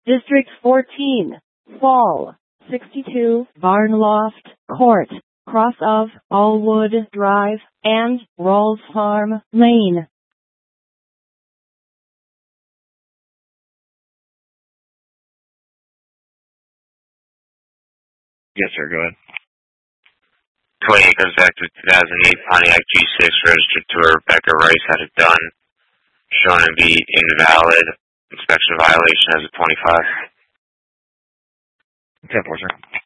District 14, Fall, 62, Barnloft Court, cross of Allwood Drive and Rawls Farm Lane. Yes, sir, go ahead. 28 comes back to 2008 Pontiac G6 registered to Rebecca Rice, had it done, shown to be invalid. Inspection violation as a 25. 10-4, sir.